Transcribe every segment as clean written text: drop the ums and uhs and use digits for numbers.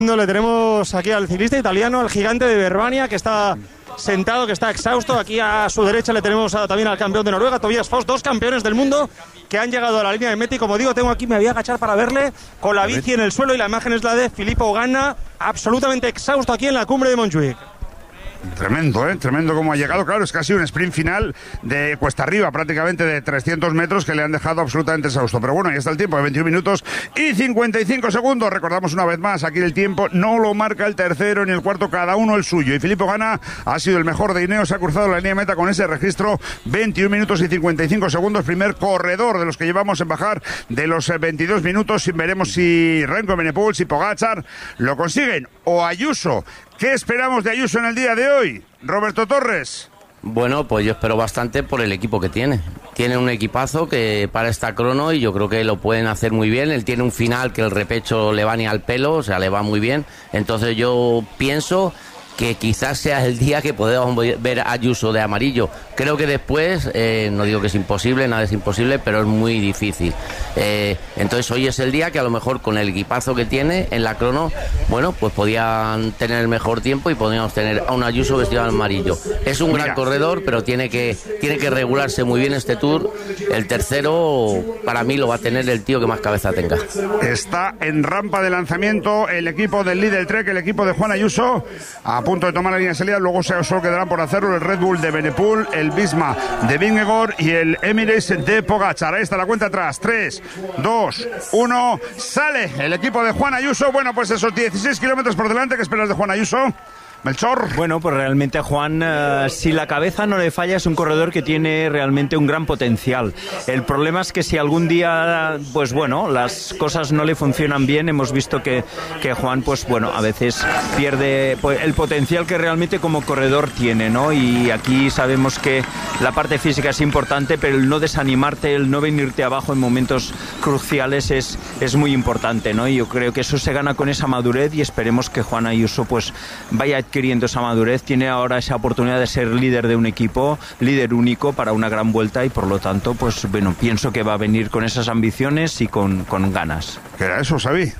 Le tenemos aquí al ciclista italiano, al gigante de Verbania, que está sentado, que está exhausto. Aquí a su derecha le tenemos también al campeón de Noruega, Tobias Foss, 2 campeones del mundo que han llegado a la línea de meta. Y como digo, tengo aquí, me voy a agachar para verle, con la bici en el suelo, y la imagen es la de Filippo Ganna, absolutamente exhausto aquí en la cumbre de Montjuic. Tremendo, tremendo cómo ha llegado. Claro, es casi un sprint final de cuesta arriba, prácticamente de 300 metros, que le han dejado absolutamente exhausto. Pero bueno, ahí está el tiempo de 21 minutos y 55 segundos. Recordamos una vez más, aquí el tiempo no lo marca el tercero ni el cuarto, cada uno el suyo. Y Filippo Ganna ha sido el mejor de Ineos, ha cruzado la línea de meta con ese registro, 21 minutos y 55 segundos. Primer corredor de los que llevamos en bajar de los 22 minutos. Y veremos si Remco Evenepoel, si Pogačar lo consiguen, o Ayuso. ¿Qué esperamos de Ayuso en el día de hoy, Roberto Torres? Bueno, pues yo espero bastante por el equipo que tiene. Tiene un equipazo que para esta crono y yo creo que lo pueden hacer muy bien. Él tiene un final que el repecho le va ni al pelo, o sea, le va muy bien. Entonces yo pienso que quizás sea el día que podamos ver a Ayuso de amarillo. Creo que después, no digo que es imposible, nada es imposible, pero es muy difícil. Entonces hoy es el día que a lo mejor con el equipazo que tiene en la crono, bueno, pues podían tener el mejor tiempo y podríamos tener a un Ayuso vestido de amarillo. Es un gran corredor, pero tiene que regularse muy bien este Tour. El tercero, para mí, lo va a tener el tío que más cabeza tenga. Está en rampa de lanzamiento el equipo del líder Trek, el equipo de Juan Ayuso, a punto de tomar la línea de salida. Luego solo quedarán por hacerlo el Red Bull de Evenepoel, el Visma de Vingegaard y el Emirates de Pogačar. Ahí está la cuenta atrás, 3, 2, 1, sale el equipo de Juan Ayuso. Bueno, pues esos 16 kilómetros por delante, ¿qué esperas de Juan Ayuso? Melchor. Bueno, pues realmente a Juan, si la cabeza no le falla, es un corredor que tiene realmente un gran potencial. El problema es que si algún día, pues bueno, las cosas no le funcionan bien, hemos visto que Juan, pues bueno, a veces pierde el potencial que realmente como corredor tiene, ¿no? Y aquí sabemos que la parte física es importante, pero el no desanimarte, el no venirte abajo en momentos cruciales es muy importante, ¿no? Y yo creo que eso se gana con esa madurez y esperemos que Juan Ayuso pues vaya adquiriendo esa madurez. Tiene ahora esa oportunidad de ser líder de un equipo, líder único para una gran vuelta y por lo tanto, pues bueno, pienso que va a venir con esas ambiciones y con ganas. ¿Qué era eso, Xavi?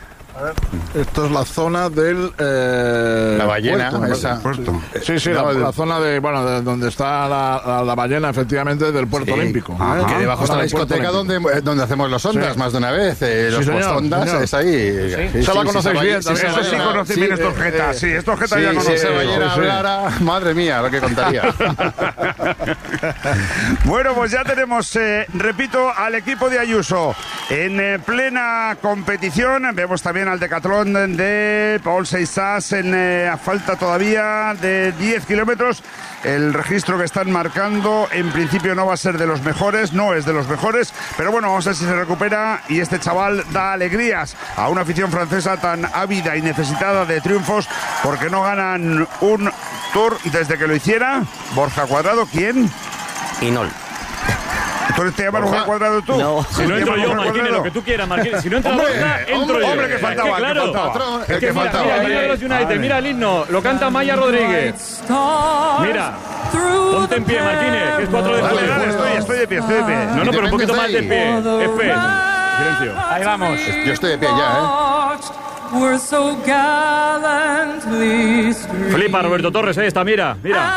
A ver, esto es la zona del la ballena, puerto, esa. Puerto. Sí, la zona de donde está la ballena, efectivamente, del puerto olímpico. Que debajo está la discoteca donde hacemos los ondas más de una vez. Los post-ondas es ahí. Esa la conocéis bien. Eso sí conoce bien estos jetas. Sí, estos jetas ya conocen. Si esa ballena hablara, madre mía, lo que contaría. Bueno, pues ya tenemos, repito, al equipo de Ayuso en plena competición. Vemos también al decatlón de Paul Seixas a falta todavía de 10 kilómetros. El registro que están marcando en principio no va a ser de los mejores, no es de los mejores, pero bueno, vamos a ver si se recupera y este chaval da alegrías a una afición francesa tan ávida y necesitada de triunfos, porque no ganan un Tour desde que lo hiciera Borja Cuadrado. ¿Quién? Inol. ¿Tú te llamas Borja Cuadrado tú? No. Si no entro yo, Marquines, lo que tú quieras, Marquines. Si no entra Borja, entro yo. Hombre, que faltaba, es que mira los United, mira el himno, lo canta Maya Rodríguez. Mira, ponte en pie, Marquines, que es 4 de julio. Estoy de pie. No, pero un poquito más de pie. Espe. Silencio. Ahí vamos. Yo estoy de pie ya, Flipa, Roberto Torres, ahí está, mira.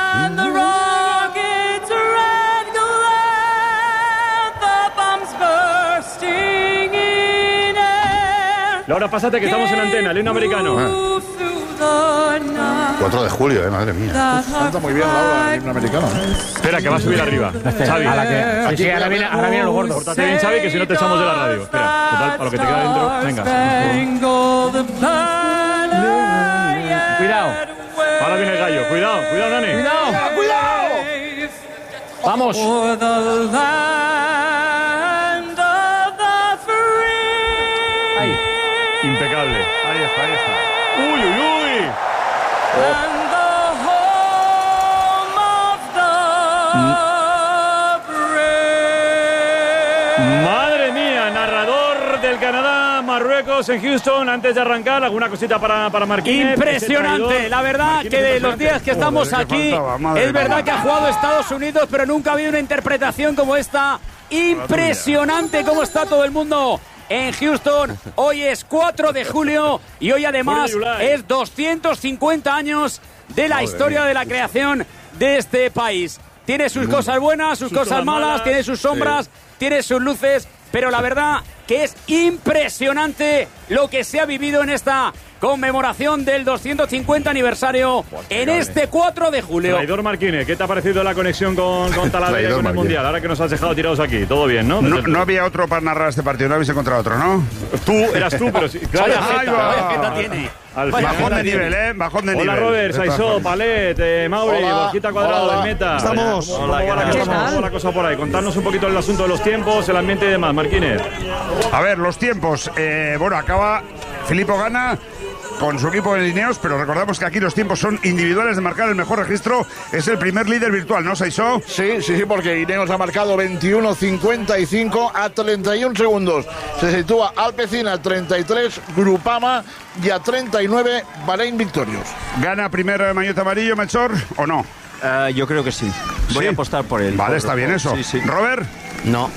Laura, pásate que estamos en antena, el himno americano. 4 de julio, madre mía. Canta muy bien Laura, el himno americano. Espera, que va a subir arriba. Xavi. Sí, ahora viene lo gordo. Pórtate bien, Xavi, que si no te echamos de la radio. Espera, total, para lo que te queda dentro. Venga. Cuidado. Ahora viene el gallo. Cuidado, Nani. Cuidado. Vamos. Ahí. Impecable. Ahí está. Uy. Madre mía, narrador del Canadá, Marruecos en Houston, antes de arrancar, alguna cosita para Marquines. Impresionante, la verdad Marquines, que de los días que estamos aquí, es verdad que ha jugado Estados Unidos, pero nunca ha habido una interpretación como esta. Impresionante cómo está todo el mundo en Houston. Hoy es 4 de julio y hoy además es 250 años de la historia de la creación de este país. Tiene sus cosas buenas, sus cosas malas, tiene sus sombras, tiene sus luces, pero la verdad que es impresionante lo que se ha vivido en esta conmemoración del 250 aniversario en este 4 de julio. Traidor Marquínez, ¿qué te ha parecido la conexión con Talavera y con el Mundial? Ahora que nos has dejado tirados aquí, todo bien, ¿no? No había otro para narrar este partido, no habéis encontrado otro, ¿no? Eras tú, pero sí. Claro. Vaya jeta tiene. Bajón de nivel, bajón de nivel. Hola Robert, Saisó, Palet, Mauri, Borjita Cuadrado, el Meta. Estamos. ¿Cómo va la cosa por ahí? Contarnos un poquito el asunto de los tiempos, el ambiente y demás, Marquínez. A ver, los tiempos. Bueno, acaba Filippo Ganna con su equipo de Lineos, pero recordamos que aquí los tiempos son individuales de marcar el mejor registro. Es el primer líder virtual, ¿no, Saisó? Sí, porque Ineos ha marcado 21.55 a 31 segundos. Se sitúa Alpecin a 33, Grupama y a 39 Bahrein Victorious. ¿Gana primer maillot amarillo, Melchor, o no? Yo creo que sí. Voy a apostar por él. Vale, está bien eso. Sí. ¿Robert? No.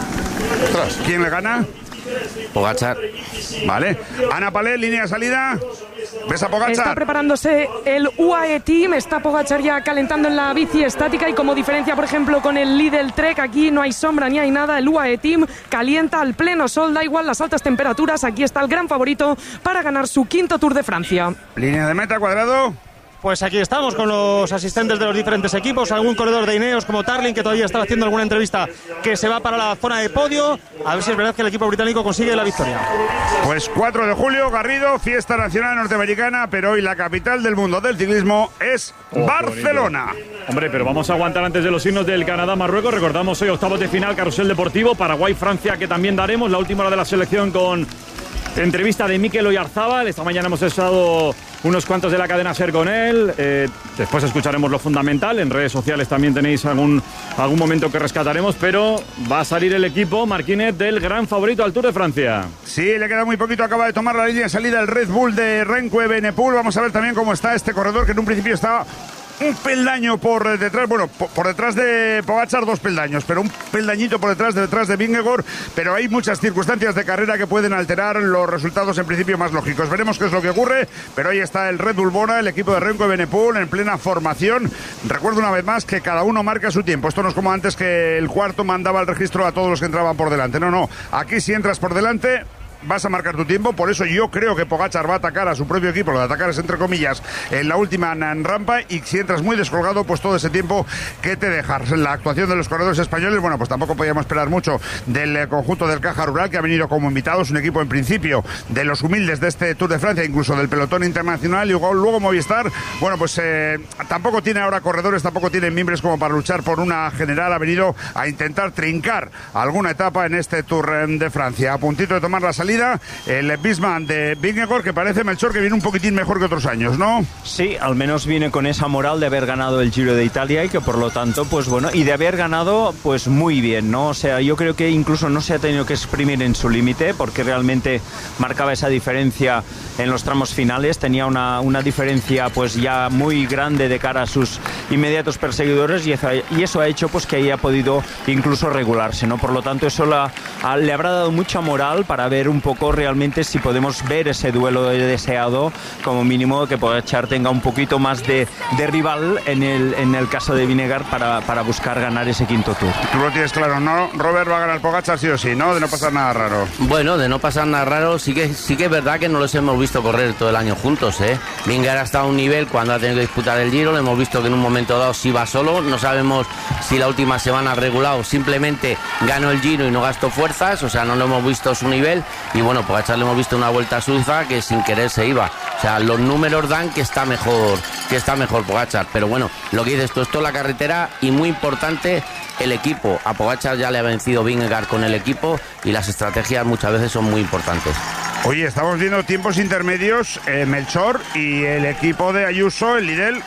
¿Quién le gana? Pogačar. Vale. Ana Palé, línea de salida. ¿Ves a Pogačar? Está preparándose el UAE Team. Está Pogačar ya calentando en la bici estática. Y como diferencia, por ejemplo, con el Lidl Trek, aquí no hay sombra ni hay nada. El UAE Team calienta al pleno sol. Da igual las altas temperaturas. Aquí está el gran favorito para ganar su 5º Tour de Francia. Línea de meta, Cuadrado. Pues aquí estamos con los asistentes de los diferentes equipos, algún corredor de Ineos como Tarling, que todavía está haciendo alguna entrevista, que se va para la zona de podio, a ver si es verdad que el equipo británico consigue la victoria. Pues 4 de julio, Garrido, fiesta nacional norteamericana, pero hoy la capital del mundo del ciclismo es Barcelona. Hombre, pero vamos a aguantar antes de los signos del Canadá-Marruecos. Recordamos hoy octavos de final, carrusel deportivo, Paraguay-Francia, que también daremos, la última hora de la selección con entrevista de Mikel Oyarzábal. Esta mañana hemos estado unos cuantos de la cadena SER con él. Después escucharemos lo fundamental. En redes sociales también tenéis algún momento que rescataremos, pero va a salir el equipo, Marquínez, del gran favorito al Tour de Francia. Sí, le queda muy poquito. Acaba de tomar la línea de salida el Red Bull de Renko Evenepoel. Vamos a ver también cómo está este corredor, que en un principio estaba un peldaño por detrás, bueno, por detrás de Pogačar 2 peldaños, pero un peldañito por detrás de Vingegaard, pero hay muchas circunstancias de carrera que pueden alterar los resultados en principio más lógicos. Veremos qué es lo que ocurre, pero ahí está el Red Bull Bora, el equipo de Renko Evenepoel en plena formación. Recuerdo una vez más que cada uno marca su tiempo. Esto no es como antes, que el cuarto mandaba el registro a todos los que entraban por delante. No, aquí si entras por delante vas a marcar tu tiempo. Por eso yo creo que Pogačar va a atacar a su propio equipo, lo de atacar es entre comillas, en la última rampa, y si entras muy descolgado, pues todo ese tiempo que te dejas. La actuación de los corredores españoles, bueno, pues tampoco podíamos esperar mucho del conjunto del Caja Rural, que ha venido como invitados, un equipo en principio de los humildes de este Tour de Francia, incluso del pelotón internacional, y luego Movistar, bueno, pues tampoco tiene ahora corredores, tampoco tiene miembros como para luchar por una general. Ha venido a intentar trincar alguna etapa en este Tour de Francia. A puntito de tomar la salida el Bisman de Vingegaard, que parece, Melchor, que viene un poquitín mejor que otros años, ¿no? Sí, al menos viene con esa moral de haber ganado el Giro de Italia y que por lo tanto, pues bueno, y de haber ganado pues muy bien, ¿no? O sea, yo creo que incluso no se ha tenido que exprimir en su límite, porque realmente marcaba esa diferencia en los tramos finales, tenía una diferencia pues ya muy grande de cara a sus inmediatos perseguidores, y eso ha hecho pues que haya podido incluso regularse, ¿no? Por lo tanto, eso le habrá dado mucha moral para ver un poco realmente si podemos ver ese duelo deseado, como mínimo que Pogačar tenga un poquito más de rival en el caso de Vingegaard para buscar ganar ese 5º Tour. Tú lo tienes claro, ¿no? Robert va a ganar Pogačar sí o sí, ¿no? De no pasar nada raro. Bueno, de no pasar nada raro, sí que es verdad que no los hemos visto correr todo el año juntos, ¿eh? Vingegaard ha estado a un nivel cuando ha tenido que disputar el Giro, le hemos visto que en un momento dado sí va solo, no sabemos si la última semana ha regulado, simplemente ganó el Giro y no gastó fuerzas, o sea, no lo hemos visto a su nivel. Y bueno, Pogačar le hemos visto una Vuelta a Suiza que sin querer se iba. O sea, los números dan que está mejor Pogačar. Pero bueno, lo que dices tú, esto es la carretera y muy importante el equipo. A Pogačar ya le ha vencido Vingegaard con el equipo y las estrategias muchas veces son muy importantes. Oye, estamos viendo tiempos intermedios, Melchor, y el equipo de Ayuso, el Lidl,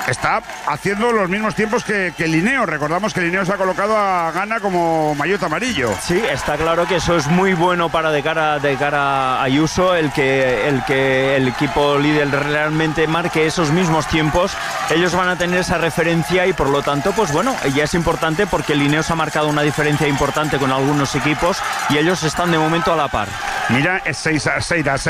está haciendo los mismos tiempos que Linneo. Recordamos que Linneo se ha colocado a Ghana como maillot amarillo. Sí, está claro que eso es muy bueno para de cara a Ayuso, el que el equipo líder realmente marque esos mismos tiempos. Ellos van a tener esa referencia y por lo tanto, pues bueno, ya es importante porque Linneo se ha marcado una diferencia importante con algunos equipos y ellos están de momento a la par. Mira, es Seisas,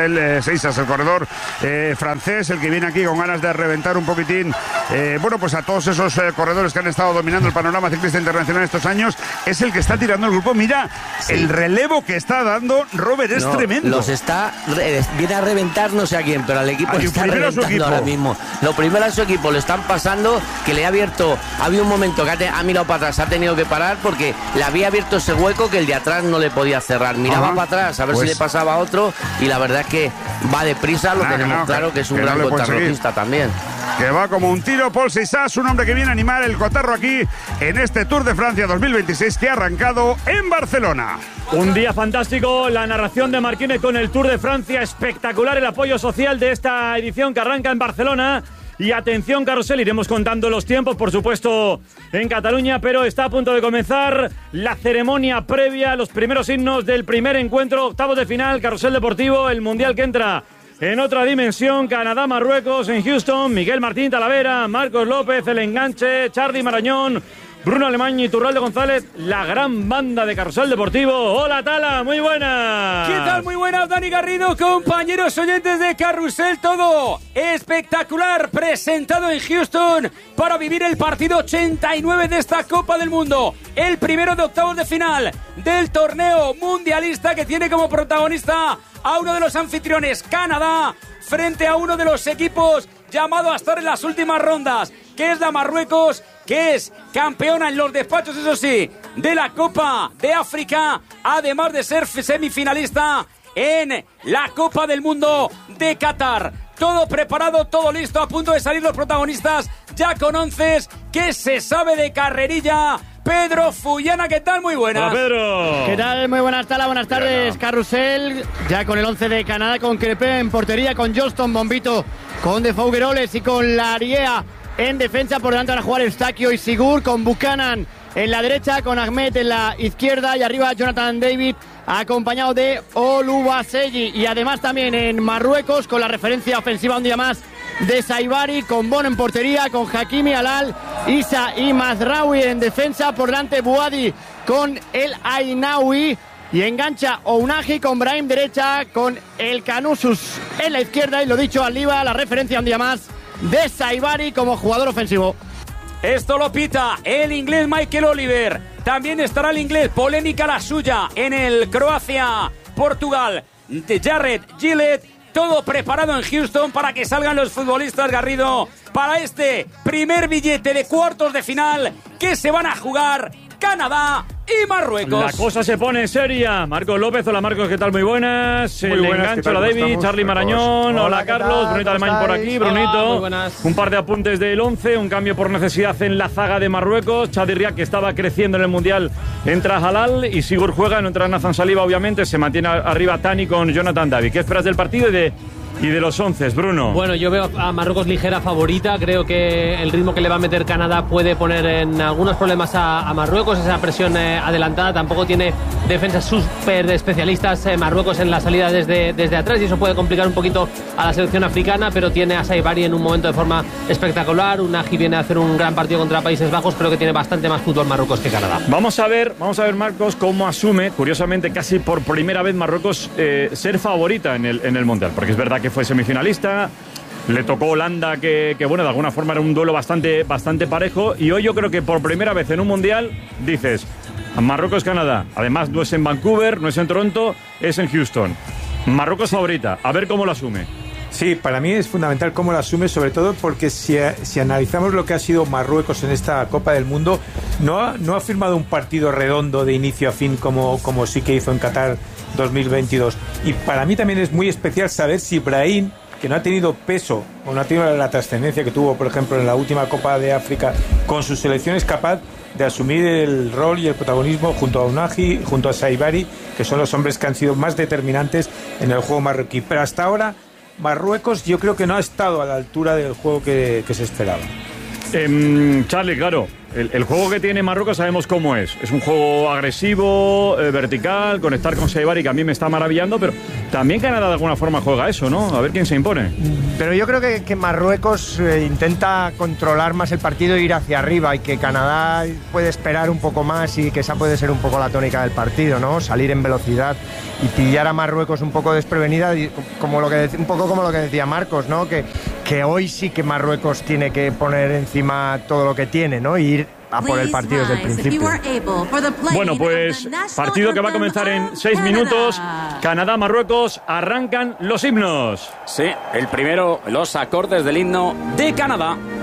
el corredor francés, el que viene aquí con ganas de reventar un poquitín, bueno, pues a todos esos corredores que han estado dominando el panorama ciclista internacional estos años, es el que está tirando el grupo. Mira, sí, el relevo que está dando Robert es tremendo. Viene a reventar no sé a quién, pero al equipo le está reventando ahora mismo. Lo primero a su equipo lo están pasando, que le ha abierto, había un momento que ha mirado para atrás, ha tenido que parar porque le había abierto ese hueco que el de atrás no le podía cerrar. Miraba para atrás a ver si le pasaba a otro y la verdad es que va deprisa, lo tenemos claro que es un gran contrarrelojista también. Que va como un tiro Paul Seisas, un hombre que viene a animar el cotarro aquí en este Tour de Francia 2026 que ha arrancado en Barcelona. Un día fantástico, la narración de Marquínez con el Tour de Francia, espectacular el apoyo social de esta edición que arranca en Barcelona. Y atención, Carrusel, iremos contando los tiempos, por supuesto, en Cataluña, pero está a punto de comenzar la ceremonia previa, los primeros himnos del primer encuentro, octavos de final, Carrusel Deportivo, el Mundial que entra en otra dimensión, Canadá-Marruecos en Houston, Miguel Martín Talavera, Marcos López, el enganche, Charly Marañón, Bruno Alemán y Turralde González, la gran banda de Carrusel Deportivo. Hola, Tala, muy buenas. ¿Qué tal? Muy buenas, Dani Garrido, compañeros oyentes de Carrusel. Todo espectacular, presentado en Houston para vivir el partido 89 de esta Copa del Mundo. El primero de octavos de final del torneo mundialista que tiene como protagonista a uno de los anfitriones, Canadá, frente a uno de los equipos llamado a estar en las últimas rondas, que es la Marruecos, que es campeona en los despachos, eso sí, de la Copa de África, además de ser semifinalista en la Copa del Mundo de Qatar. Todo preparado, todo listo, a punto de salir los protagonistas, ya con onces que se sabe de carrerilla. Pedro Fullana, ¿qué tal? Muy buenas. Hola, Pedro. ¿Qué tal? Muy buenas, Tala. Buenas tardes, Carrusel. Ya con el 11 de Canadá, con Crepé en portería, con Johnston, Bombito, con De Fougueroles y con Lariea en defensa. Por delante van a jugar Eustaquio y Sigur, con Buchanan en la derecha, con Ahmed en la izquierda y arriba Jonathan David, acompañado de Oluwaseyi. Y además también en Marruecos, con la referencia ofensiva un día más de Saibari, con Bono en portería, con Hakimi, Alal, Isa y Mazraoui en defensa. Por delante Bouadi con el Ainaoui. Y engancha Ounahi con Brahim derecha, con el Canusus en la izquierda. Y lo dicho, Aliba, la referencia un día más de Saibari como jugador ofensivo. Esto lo pita el inglés Michael Oliver. También estará el inglés, polémica la suya, en el Croacia-Portugal, de Jared Gillett. Todo preparado en Houston para que salgan los futbolistas, Garrido, para este primer billete de cuartos de final que se van a jugar Canadá y Marruecos. La cosa se pone seria. Marcos López, hola Marcos, ¿qué tal? Muy buenas. El enganche, hola David, Charly Marañón, hola Carlos, Brunito Alemán por aquí, Brunito. Un par de apuntes del 11, un cambio por necesidad en la zaga de Marruecos. Chadirria, que estaba creciendo en el Mundial, entra Halal y Sigur juega, no entra Nathan Saliba, obviamente. Se mantiene arriba Tani con Jonathan David. ¿Qué esperas del partido y de los 11, Bruno? Bueno, yo veo a Marruecos ligera favorita. Creo que el ritmo que le va a meter Canadá puede poner en algunos problemas a Marruecos. Esa presión adelantada. Tampoco tiene defensas súper especialistas Marruecos en la salida desde atrás, y eso puede complicar un poquito a la selección africana, pero tiene a Saibari en un momento de forma espectacular. Unagi viene a hacer un gran partido contra Países Bajos. Creo que tiene bastante más fútbol Marruecos que Canadá. Vamos a ver Marcos, cómo asume, curiosamente, casi por primera vez Marruecos ser favorita en el Mundial, porque es verdad que fue semifinalista, le tocó Holanda, que bueno, de alguna forma era un duelo bastante parejo, y hoy yo creo que por primera vez en un Mundial dices, Marruecos-Canadá, además no es en Vancouver, no es en Toronto, es en Houston. Marruecos favorita, a ver cómo lo asume. Sí, para mí es fundamental cómo lo asume, sobre todo porque si analizamos lo que ha sido Marruecos en esta Copa del Mundo, no ha firmado un partido redondo de inicio a fin como sí que hizo en Qatar 2022. Y para mí también es muy especial saber si Brahim, que no ha tenido peso o no ha tenido la trascendencia que tuvo, por ejemplo, en la última Copa de África con su selección, es capaz de asumir el rol y el protagonismo junto a Unagi, junto a Saibari, que son los hombres que han sido más determinantes en el juego marroquí. Pero hasta ahora Marruecos yo creo que no ha estado a la altura del juego que se esperaba. Charlie, claro, el juego que tiene Marruecos sabemos cómo es. Es un juego agresivo, vertical, conectar con Saibari, que a mí me está maravillando, pero también Canadá de alguna forma juega eso, ¿no? A ver quién se impone. Pero yo creo que Marruecos intenta controlar más el partido e ir hacia arriba, y que Canadá puede esperar un poco más, y que esa puede ser un poco la tónica del partido, ¿no? Salir en velocidad y pillar a Marruecos un poco desprevenida, un poco como lo que decía Marcos, ¿no? Que hoy sí que Marruecos tiene que poner encima todo lo que tiene, ¿no? Y ir a por el partido desde el principio. Bueno, pues partido que va a comenzar en 6 minutos. Canadá-Marruecos, arrancan los himnos. Sí, el primero, los acordes del himno de Canadá.